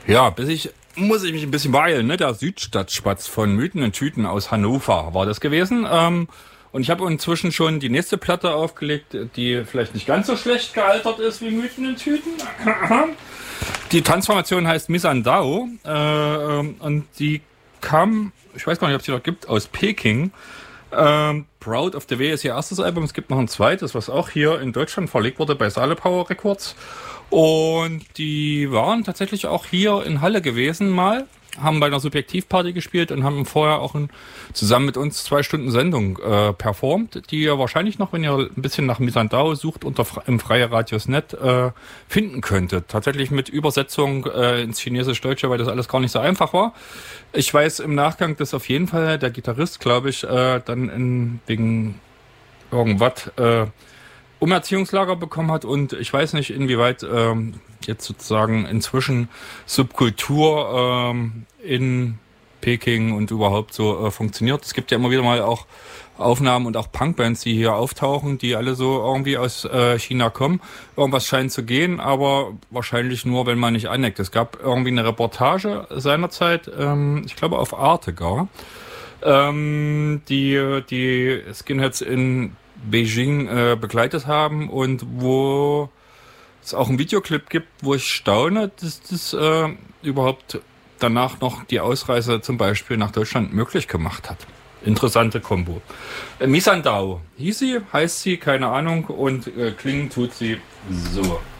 Ja, muss ich mich ein bisschen beeilen, ne? Der Südstadtspatz von Mythen und Tüten aus Hannover war das gewesen. Und ich habe inzwischen schon die nächste Platte aufgelegt, die vielleicht nicht ganz so schlecht gealtert ist wie Mythen und Tüten. Die Transformation heißt Misandao und die kam, ich weiß gar nicht, ob es die noch gibt, aus Peking. Proud of the Way ist ihr erstes Album. Es gibt noch ein zweites, was auch hier in Deutschland verlegt wurde bei Saale Power Records. Und die waren tatsächlich auch hier in Halle gewesen mal, haben bei einer Subjektivparty gespielt und haben vorher auch zusammen mit uns 2 Stunden Sendung performt, die ihr wahrscheinlich noch, wenn ihr ein bisschen nach Misandao sucht, im Freie Radios.net finden könntet. Tatsächlich mit Übersetzung ins Chinesisch-Deutsche, weil das alles gar nicht so einfach war. Ich weiß im Nachgang, dass auf jeden Fall der Gitarrist, glaube ich, dann wegen irgendwas Umerziehungslager bekommen hat, und ich weiß nicht, inwieweit jetzt sozusagen inzwischen Subkultur in Peking und überhaupt so funktioniert. Es gibt ja immer wieder mal auch Aufnahmen und auch Punkbands, die hier auftauchen, die alle so irgendwie aus China kommen. Irgendwas scheint zu gehen, aber wahrscheinlich nur, wenn man nicht aneckt. Es gab irgendwie eine Reportage seinerzeit, ich glaube auf Arte gar, die Skinheads in Beijing begleitet haben und wo es auch einen Videoclip gibt, wo ich staune, dass das überhaupt danach noch die Ausreise zum Beispiel nach Deutschland möglich gemacht hat. Interessante Kombo. Misandao heißt sie, keine Ahnung, und klingen tut sie so.